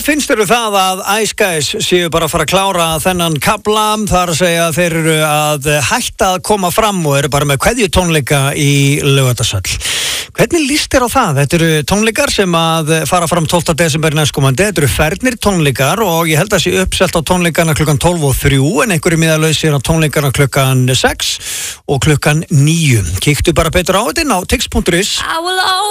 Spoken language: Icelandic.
Hvað finnst þér það að Ice Guys séu bara að fara að klára þennan kafla, þar að segja að þeir eru að hætta að koma fram og eru bara með kveðjutónleika í Laugardalshöll? Hvernig líst þér á það? Þetta eru tónleikar sem að fara fram 12. desember næstkomandi, þetta eru fernir tónleikar og ég held að sé uppselt á tónleikana klukkan 12 og 3 en einhverju miðalausir á tónleikana klukkan 6 og klukkan 9. Kíktu bara betur á þetta á tix.is.